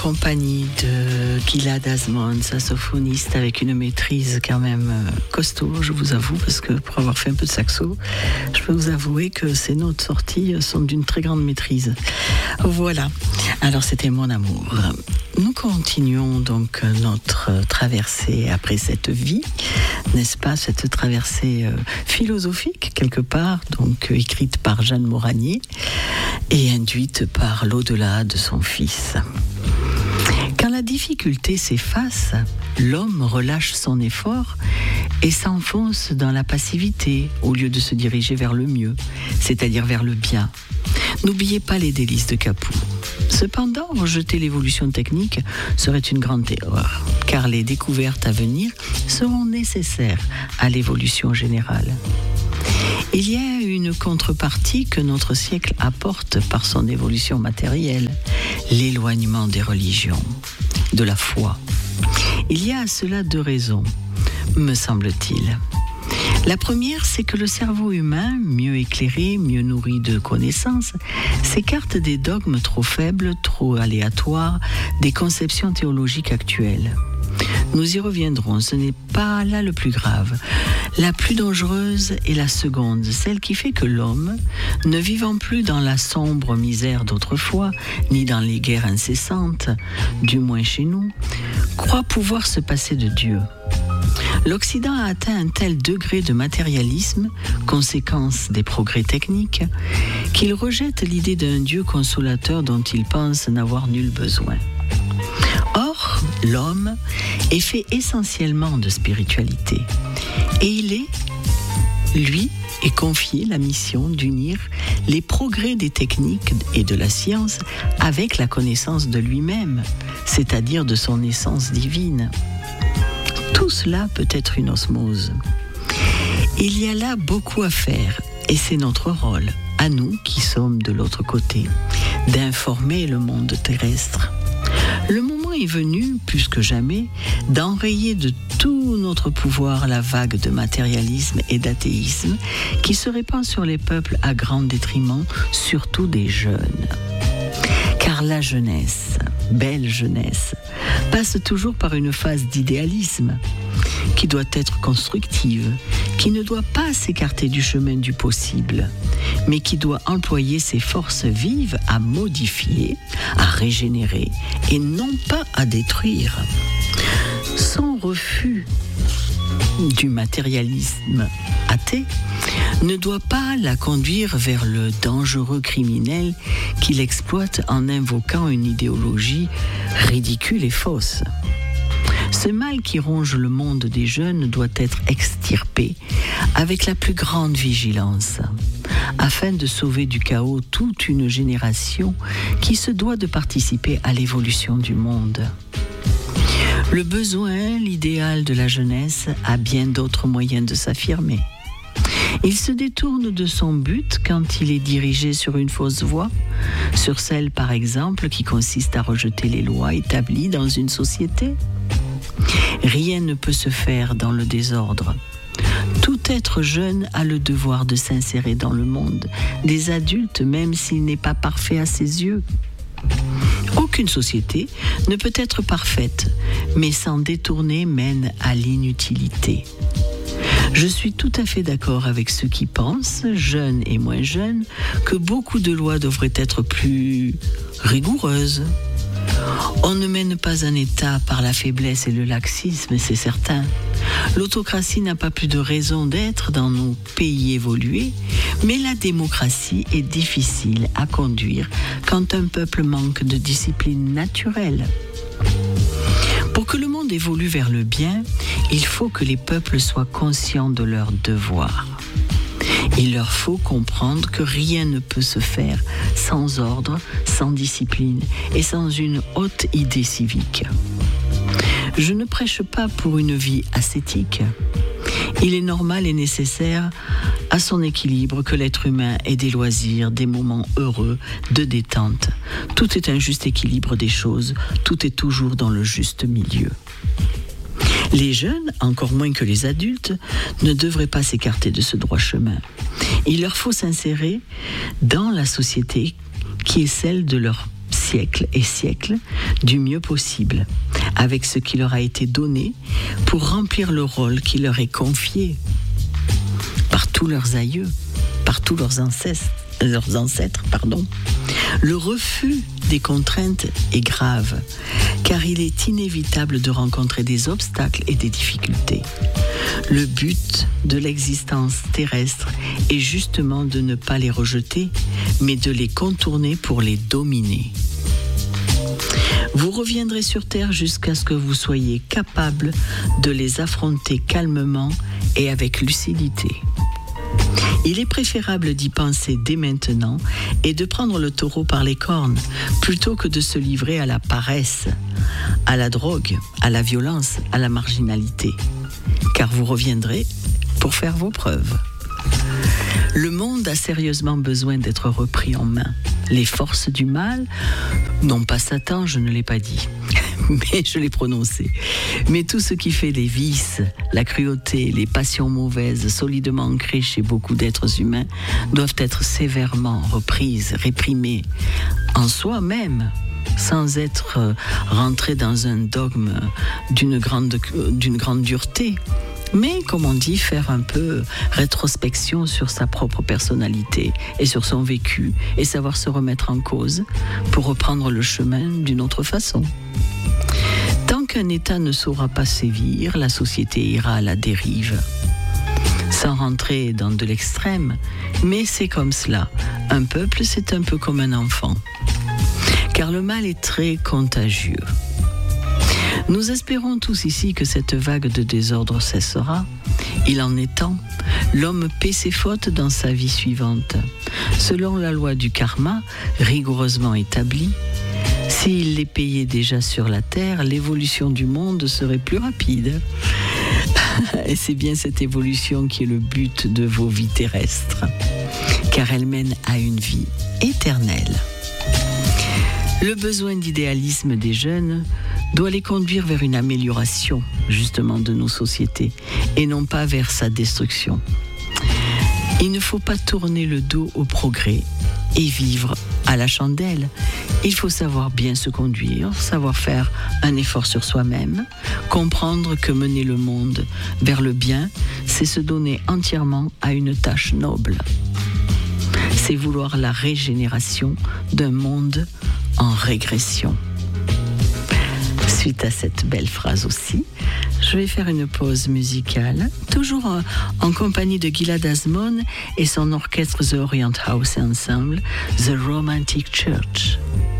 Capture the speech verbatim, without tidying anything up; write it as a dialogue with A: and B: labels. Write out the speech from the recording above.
A: compagnie de Gilad Azmon, saxophoniste avec une maîtrise quand même costaud, je vous avoue, parce que pour avoir fait un peu de saxo, je peux vous avouer que ces notes sorties sont d'une très grande maîtrise. Voilà, alors c'était Mon amour. Nous continuons donc notre traversée après cette vie, n'est-ce pas, cette traversée philosophique quelque part, donc écrite par Jeanne Moranier et induite par l'au-delà de son fils. Quand la difficulté s'efface, l'homme relâche son effort et s'enfonce dans la passivité au lieu de se diriger vers le mieux, c'est-à-dire vers le bien. N'oubliez pas les délices de Capoue. Cependant, rejeter l'évolution technique serait une grande erreur, car les découvertes à venir seront nécessaires à l'évolution générale. Il y a une contrepartie que notre siècle apporte par son évolution matérielle, l'éloignement des religions, de la foi. Il y a à cela deux raisons, me semble-t-il. La première, c'est que le cerveau humain, mieux éclairé, mieux nourri de connaissances, s'écarte des dogmes trop faibles, trop aléatoires, des conceptions théologiques actuelles. Nous y reviendrons, ce n'est pas là le plus grave. La plus dangereuse est la seconde, celle qui fait que l'homme, ne vivant plus dans la sombre misère d'autrefois, ni dans les guerres incessantes, du moins chez nous, croit pouvoir se passer de Dieu. L'Occident a atteint un tel degré de matérialisme, conséquence des progrès techniques, qu'il rejette l'idée d'un Dieu consolateur dont il pense n'avoir nul besoin. Or, l'homme est fait essentiellement de spiritualité. Et il est, lui, est confié la mission d'unir les progrès des techniques et de la science avec la connaissance de lui-même, c'est-à-dire de son essence divine. Tout cela peut être une osmose. Il y a là beaucoup à faire, et c'est notre rôle, à nous qui sommes de l'autre côté, d'informer le monde terrestre. Le moment est venu, plus que jamais, d'enrayer de tout notre pouvoir la vague de matérialisme et d'athéisme qui se répand sur les peuples à grand détriment, surtout des jeunes. Car la jeunesse, belle jeunesse, passe toujours par une phase d'idéalisme qui doit être constructive, qui ne doit pas s'écarter du chemin du possible, mais qui doit employer ses forces vives à modifier, à régénérer et non pas à détruire. Son refus du matérialisme athée ne doit pas la conduire vers le dangereux criminel qu'il exploite en invoquant une idéologie ridicule et fausse. Ce mal qui ronge le monde des jeunes doit être extirpé avec la plus grande vigilance, afin de sauver du chaos toute une génération qui se doit de participer à l'évolution du monde. Le besoin, l'idéal de la jeunesse a bien d'autres moyens de s'affirmer. Il se détourne de son but quand il est dirigé sur une fausse voie, sur celle par exemple qui consiste à rejeter les lois établies dans une société. Rien ne peut se faire dans le désordre. Tout être jeune a le devoir de s'insérer dans le monde des adultes, même s'il n'est pas parfait à ses yeux. Aucune société ne peut être parfaite, mais s'en détourner mène à l'inutilité. Je suis tout à fait d'accord avec ceux qui pensent, jeunes et moins jeunes, que beaucoup de lois devraient être plus rigoureuses. On ne mène pas un État par la faiblesse et le laxisme, c'est certain. L'autocratie n'a pas plus de raison d'être dans nos pays évolués, mais la démocratie est difficile à conduire quand un peuple manque de discipline naturelle. Pour que le monde évolue vers le bien, il faut que les peuples soient conscients de leurs devoirs. Il leur faut comprendre que rien ne peut se faire sans ordre, sans discipline et sans une haute idée civique. Je ne prêche pas pour une vie ascétique. Il est normal et nécessaire à son équilibre que l'être humain ait des loisirs, des moments heureux, de détente. Tout est un juste équilibre des choses, tout est toujours dans le juste milieu. Les jeunes, encore moins que les adultes, ne devraient pas s'écarter de ce droit chemin. Il leur faut s'insérer dans la société qui est celle de leur siècles et siècles, du mieux possible, avec ce qui leur a été donné pour remplir le rôle qui leur est confié par tous leurs aïeux, par tous leurs ancêtres, leurs ancêtres, pardon. Le refus des contraintes est grave, car il est inévitable de rencontrer des obstacles et des difficultés. Le but de l'existence terrestre est justement de ne pas les rejeter, mais de les contourner pour les dominer. Vous reviendrez sur Terre jusqu'à ce que vous soyez capable de les affronter calmement et avec lucidité. Il est préférable d'y penser dès maintenant et de prendre le taureau par les cornes plutôt que de se livrer à la paresse, à la drogue, à la violence, à la marginalité. Car vous reviendrez pour faire vos preuves. Le monde a sérieusement besoin d'être repris en main. Les forces du mal, non pas Satan, je ne l'ai pas dit, mais je l'ai prononcé. Mais tout ce qui fait les vices, la cruauté, les passions mauvaises, solidement ancrées chez beaucoup d'êtres humains, doivent être sévèrement reprises, réprimées, en soi-même, sans être rentrées dans un dogme d'une grande, d'une grande dureté. Mais, comme on dit, faire un peu rétrospection sur sa propre personnalité et sur son vécu et savoir se remettre en cause pour reprendre le chemin d'une autre façon. Tant qu'un État ne saura pas sévir, la société ira à la dérive. Sans rentrer dans de l'extrême, mais c'est comme cela. Un peuple, c'est un peu comme un enfant. Car le mal est très contagieux. Nous espérons tous ici que cette vague de désordre cessera. Il en est temps. L'homme paie ses fautes dans sa vie suivante. Selon la loi du karma, rigoureusement établie, s'il les payait déjà sur la terre, l'évolution du monde serait plus rapide. Et c'est bien cette évolution qui est le but de vos vies terrestres, car elle mène à une vie éternelle. Le besoin d'idéalisme des jeunes doit les conduire vers une amélioration, justement, de nos sociétés, et non pas vers sa destruction. Il ne faut pas tourner le dos au progrès et vivre à la chandelle. Il faut savoir bien se conduire, savoir faire un effort sur soi-même, comprendre que mener le monde vers le bien, c'est se donner entièrement à une tâche noble. C'est vouloir la régénération d'un monde en régression. Suite à cette belle phrase aussi, je vais faire une pause musicale, toujours en, en compagnie de Gilad Azmon et son orchestre The Orient House Ensemble, The Romantic Church.